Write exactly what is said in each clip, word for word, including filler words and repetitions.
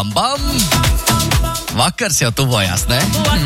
Bam! Vakars jau tuvojās, ne?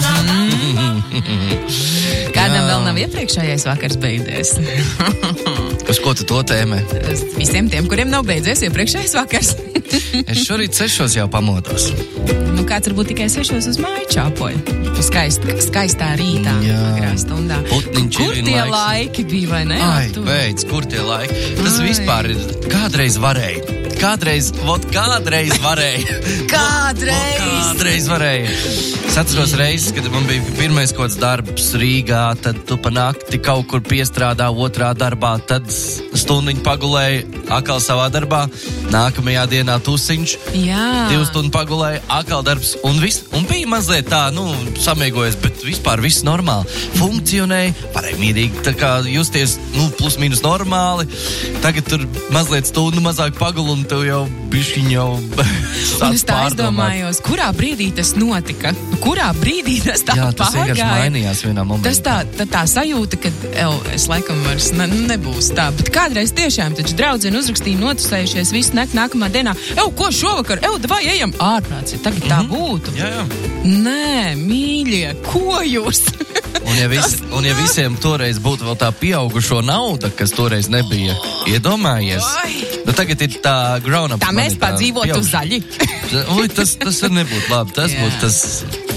Kādam vēl nav iepriekšējais vakars beidzies? Uz ko tu to tēmē? Visiem tiem, kuriem nav beidzies iepriekšējais vakars. Es šorīt sešos jau pamodos. Nu, kāds varbūt tikai sešos uz māju čāpoja. Skaist, skaistā rītā, agrā stundā. Putniņš kur tie laiks. laiki bija, vai ne? Ai, beidz, kur tie laiki? Tas Ai. Vispār ir, kādreiz varēja. Kādreiz, vot kādreiz varēja. Kādreiz! Vot kādreiz varēja. Es atceros reizes, kad man bija pirmais kaut kāds darbs Rīgā, tad tu pa nakti kaut kur piestrādā otrā darbā, tad stundiņu pagulēja atkal savā darbā, nākamajā dienā tusiņš, Jā. divu stundu pagulēja, atkal darbs, un, vis, un bija mazliet tā, nu, samiegojas, bet vispār viss normāli. Funkcionēja, varēja mierīgi tā kā justies, nu, plus mīnus normāli. Tagad tur mazliet stundu mazāk pagul, un tev jau bišķiņ jau un es tā aizdomājos, kurā brīdī tas notika? Kurā brīdī tas tā Jā, tas pagāja? vienkārši mainījās vienā momentā. Tas tā, tā, tā sajūta, ka ev, es laikam vairs ne, nebūs tā, bet kādreiz tiešām taču draudzeni uzrakstīja notusējušies visu nektu nākamā dienā. Ev, ko šovakar? Ev, vai ejam ārprāts, ja tagad tā Mhm. būtu. Jā, jā. Nē, mīļie, ko jūs? Un ja, vis, un ja visiem toreiz būtu vēl tā pieaugušo nauda, kas toreiz nebija, iedomājies. Nu, tagad ir tā grown-up. Tā mēs padzīvotu zaļi. Ui, tas, tas arī nebūtu labi. Tas Jā. būtu tas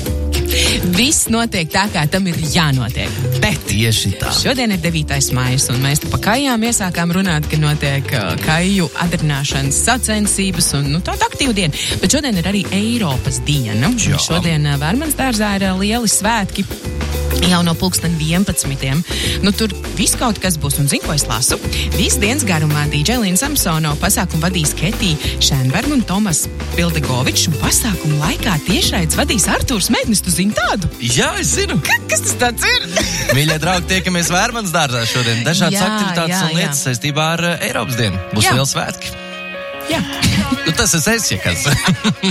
Viss notiek tā, kā tam ir jānotiek. Bet tieši tā. šodien ir devītais maijs, un mēs te pa kājām iesākām runāt, ka notiek uh, kaju adrināšanas sacensības un nu, tāda aktīva diena. Bet šodien ir arī Eiropas diena. Jā. Šodien uh, Vērmansdārzā ir uh, lieli svētki. Jau no pulksten vienpadsmitiem. Nu, tur viss kaut kas būs, un zinu, ko es lasu. Visu dienas garumā dī džei Līna Samsono pasākumu vadīs Ketī Šenberga un Tomas Pildegovičs, un pasākumu laikā tiešraides vadīs Artūrs Mēdnis. Tu zini tādu? Jā, es zinu. Ka, kas tas tāds ir? Mīļie draugi, tiekamies Vērmansdārzā šodien. Dažādas Jā, aktivitātes jā, un lietas jā. saistībā ar uh, Eiropas dienu. Būs Jā. liels svētki. Jā. Nu, tas es esmu, ja kas.